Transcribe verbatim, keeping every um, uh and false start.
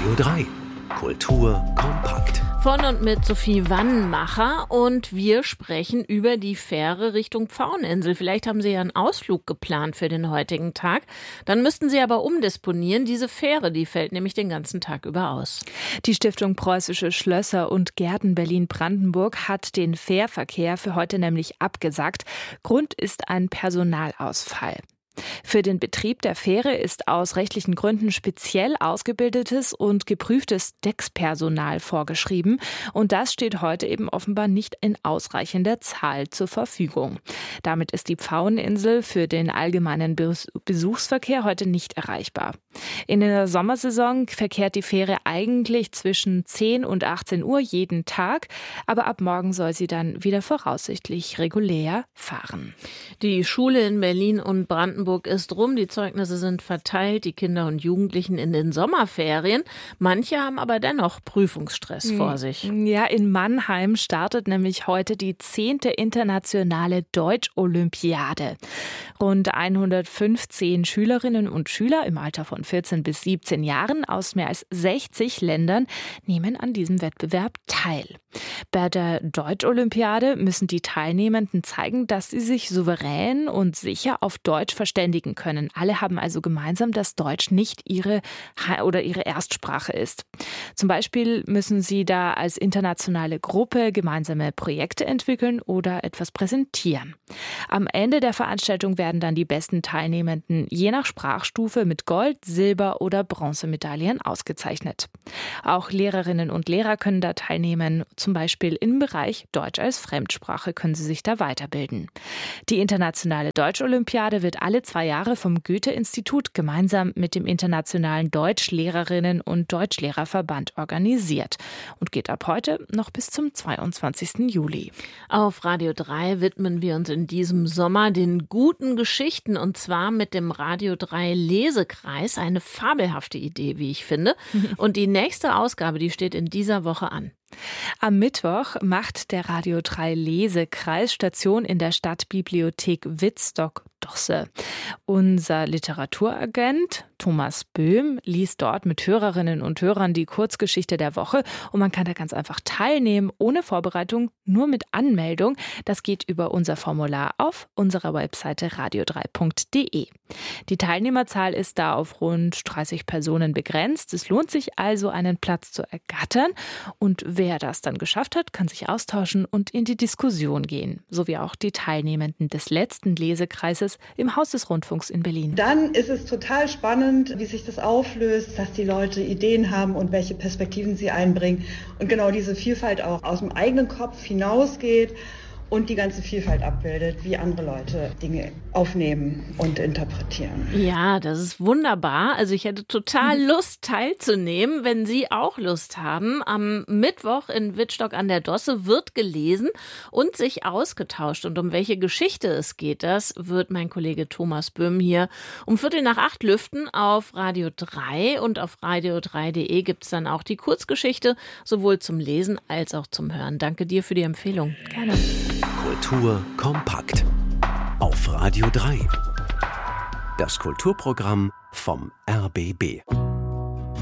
Radio drei. Kultur kompakt. Von und mit Sophie Wannmacher und wir sprechen über die Fähre Richtung Pfaueninsel. Vielleicht haben Sie ja einen Ausflug geplant für den heutigen Tag. Dann müssten Sie aber umdisponieren. Diese Fähre, die fällt nämlich den ganzen Tag über aus. Die Stiftung Preußische Schlösser und Gärten Berlin-Brandenburg hat den Fährverkehr für heute nämlich abgesagt. Grund ist ein Personalausfall. Für den Betrieb der Fähre ist aus rechtlichen Gründen speziell ausgebildetes und geprüftes Deckspersonal vorgeschrieben. Und das steht heute eben offenbar nicht in ausreichender Zahl zur Verfügung. Damit ist die Pfaueninsel für den allgemeinen Besuchsverkehr heute nicht erreichbar. In der Sommersaison verkehrt die Fähre eigentlich zwischen zehn und achtzehn Uhr jeden Tag. Aber ab morgen soll sie dann wieder voraussichtlich regulär fahren. Die Schule in Berlin und Brandenburg ist rum, die Zeugnisse sind verteilt, die Kinder und Jugendlichen in den Sommerferien. Manche haben aber dennoch Prüfungsstress hm. vor sich. Ja, in Mannheim startet nämlich heute die zehnte internationale Deutsch-Olympiade. Rund hundertfünfzehn Schülerinnen und Schüler im Alter von vierzehn bis siebzehn Jahren aus mehr als sechzig Ländern nehmen an diesem Wettbewerb teil. Bei der Deutsch-Olympiade müssen die Teilnehmenden zeigen, dass sie sich souverän und sicher auf Deutsch verständigen können. Alle haben also gemeinsam, dass Deutsch nicht ihre oder ihre Erstsprache ist. Zum Beispiel müssen sie da als internationale Gruppe gemeinsame Projekte entwickeln oder etwas präsentieren. Am Ende der Veranstaltung werden dann die besten Teilnehmenden je nach Sprachstufe mit Gold-, Silber- oder Bronzemedaillen ausgezeichnet. Auch Lehrerinnen und Lehrer können da teilnehmen. Zum Beispiel im Bereich Deutsch als Fremdsprache können sie sich da weiterbilden. Die internationale Deutsch-Olympiade wird alle zwei Jahre vom Goethe-Institut gemeinsam mit dem Internationalen Deutschlehrerinnen- und Deutschlehrerverband organisiert und geht ab heute noch bis zum zweiundzwanzigsten Juli. Auf Radio drei widmen wir uns in diesem Sommer den guten Geschichten und zwar mit dem Radio drei Lesekreis. Eine fabelhafte Idee, wie ich finde. Und die nächste Ausgabe, die steht in dieser Woche an. Am Mittwoch macht der Radio drei Lesekreis Station in der Stadtbibliothek Wittstock-Dosse. Unser Literaturagent Thomas Böhm liest dort mit Hörerinnen und Hörern die Kurzgeschichte der Woche und man kann da ganz einfach teilnehmen, ohne Vorbereitung, nur mit Anmeldung. Das geht über unser Formular auf unserer Webseite radio drei punkt de. Die Teilnehmerzahl ist da auf rund dreißig Personen begrenzt. Es lohnt sich also, einen Platz zu ergattern und wer das dann geschafft hat, kann sich austauschen und in die Diskussion gehen, sowie auch die Teilnehmenden des letzten Lesekreises im Haus des Rundfunks in Berlin. Dann ist es total spannend, wie sich das auflöst, dass die Leute Ideen haben und welche Perspektiven sie einbringen und genau diese Vielfalt auch aus dem eigenen Kopf hinausgeht und die ganze Vielfalt abbildet, wie andere Leute Dinge aufnehmen und interpretieren. Ja, das ist wunderbar. Also ich hätte total Lust teilzunehmen, wenn Sie auch Lust haben. Am Mittwoch in Wittstock an der Dosse wird gelesen und sich ausgetauscht. Und um welche Geschichte es geht, das wird mein Kollege Thomas Böhm hier um Viertel nach acht lüften auf Radio drei. Und auf radio drei punkt de gibt es dann auch die Kurzgeschichte, sowohl zum Lesen als auch zum Hören. Danke dir für die Empfehlung. Gerne. Kultur kompakt. Auf Radio drei. Das Kulturprogramm vom R B B.